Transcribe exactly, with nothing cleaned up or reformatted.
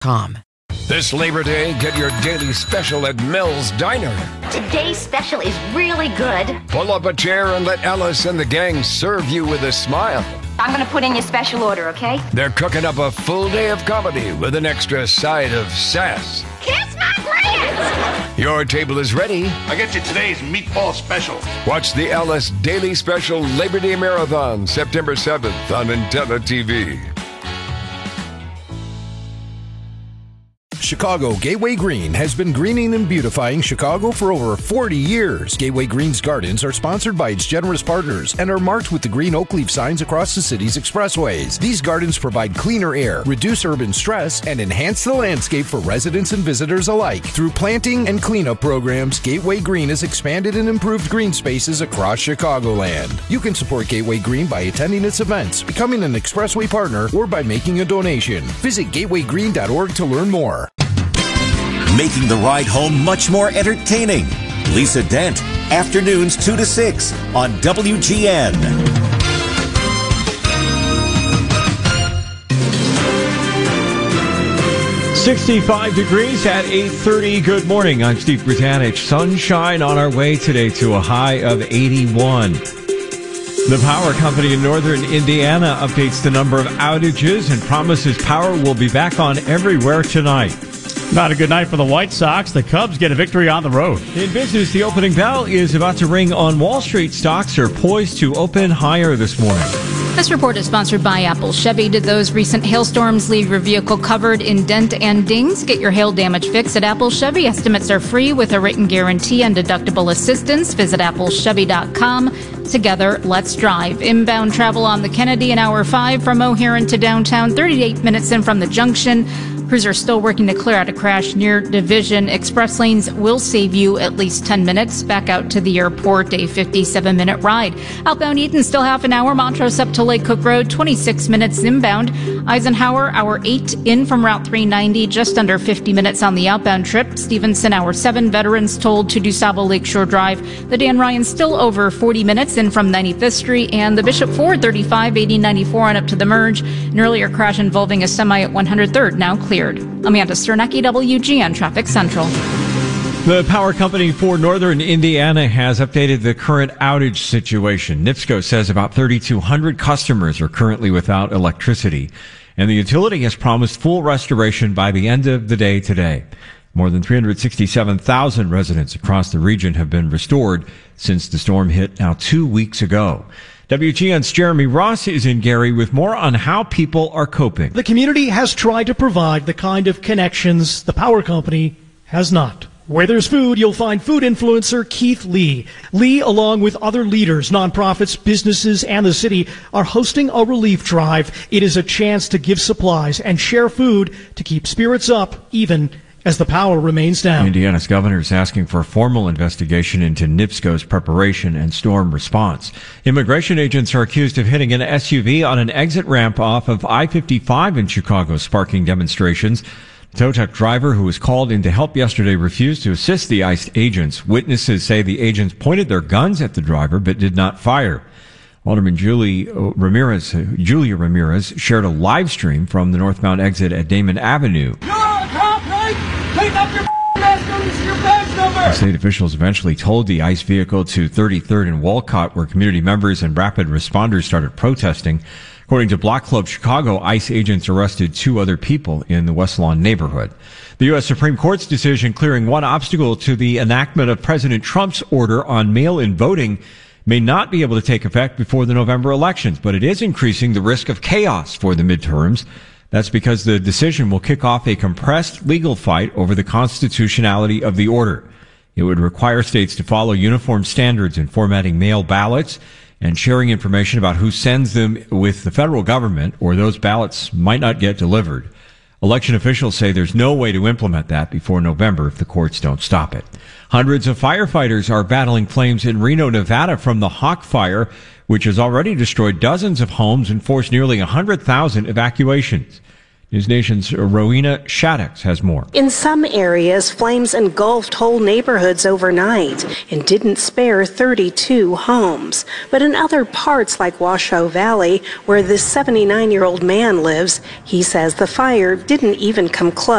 com. This Labor Day, get your daily special at Mel's Diner. Today's special is really good. Pull up a chair and let Ellis and the gang serve you with a smile. I'm going to put in your special order, okay? They're cooking up a full day of comedy with an extra side of sass. Kiss my grits! Your table is ready. I get you today's meatball special. Watch the Ellis Daily Special Labor Day Marathon, September seventh on IntelliTV. Chicago Gateway Green has been greening and beautifying Chicago for over forty years. Gateway Green's gardens are sponsored by its generous partners and are marked with the green oak leaf signs across the city's expressways. These gardens provide cleaner air, reduce urban stress, and enhance the landscape for residents and visitors alike. Through planting and cleanup programs, Gateway Green has expanded and improved green spaces across Chicagoland. You can support Gateway Green by attending its events, becoming an expressway partner, or by making a donation. Visit gateway green dot org to learn more. Making the ride home much more entertaining. Lisa Dent, afternoons two to six on W G N. sixty-five degrees at eight thirty. Good morning. I'm Steve Britanich. Sunshine on our way today to a high of eighty-one. The power company in northern Indiana updates the number of outages and promises power will be back on everywhere tonight. Not a good night for the White Sox. The Cubs get a victory on the road. In business, the opening bell is about to ring on Wall Street. Stocks are poised to open higher this morning. This report is sponsored by Apple Chevy. Did those recent hailstorms leave your vehicle covered in dent and dings? Get your hail damage fixed at Apple Chevy. Estimates are free with a written guarantee and deductible assistance. Visit apple chevy dot com. Together, let's drive. Inbound travel on the Kennedy in hour five from O'Hare to downtown, thirty-eight minutes in from the junction. Crews are still working to clear out a crash near Division. Express lanes will save you at least ten minutes. Back out to the airport, a fifty-seven minute ride. Outbound Eaton, still half an hour. Montrose up to Lake Cook Road, twenty-six minutes inbound. Eisenhower, hour eight in from Route three ninety, just under fifty minutes on the outbound trip. Stevenson, hour seven. Veterans told to DuSable Lakeshore Drive. The Dan Ryan, still over forty minutes in from ninety-fifth Street. And the Bishop Ford, thirty-five, eighty, ninety-four on up to the merge. An earlier crash involving a semi at one hundred third, now cleared. Amanda Sternecki, W G N Traffic Central. The power company for northern Indiana has updated the current outage situation. NIPSCO says about thirty-two hundred customers are currently without electricity, and the utility has promised full restoration by the end of the day today. More than three hundred sixty-seven thousand residents across the region have been restored since the storm hit now two weeks ago. W G N's Jeremy Ross is in Gary with more on how people are coping. The community has tried to provide the kind of connections the power company has not. Where there's food, you'll find food influencer Keith Lee. Lee, along with other leaders, nonprofits, businesses, and the city, are hosting a relief drive. It is a chance to give supplies and share food to keep spirits up, even as the power remains down. Indiana's governor is asking for a formal investigation into NIPSCO's preparation and storm response. Immigration agents are accused of hitting an S U V on an exit ramp off of I fifty-five in Chicago, sparking demonstrations. The tow truck driver who was called in to help yesterday refused to assist the ICE agents. Witnesses say the agents pointed their guns at the driver but did not fire. Alderman Julie Ramirez, Julia Ramirez shared a live stream from the northbound exit at Damon Avenue. Take up your mask, notice your badge number! State officials eventually towed the ICE vehicle to thirty-third and Walcott, where community members and rapid responders started protesting. According to Block Club Chicago, ICE agents arrested two other people in the West Lawn neighborhood. The U S Supreme Court's decision clearing one obstacle to the enactment of President Trump's order on mail-in voting may not be able to take effect before the November elections, but it is increasing the risk of chaos for the midterms. That's because the decision will kick off a compressed legal fight over the constitutionality of the order. It would require states to follow uniform standards in formatting mail ballots and sharing information about who sends them with the federal government, or those ballots might not get delivered. Election officials say there's no way to implement that before November if the courts don't stop it. Hundreds of firefighters are battling flames in Reno, Nevada from the Hawk Fire, which has already destroyed dozens of homes and forced nearly one hundred thousand evacuations. News Nation's Rowena Shaddix has more. In some areas, flames engulfed whole neighborhoods overnight and didn't spare thirty-two homes. But in other parts like Washoe Valley, where this seventy-nine-year-old man lives, he says the fire didn't even come close.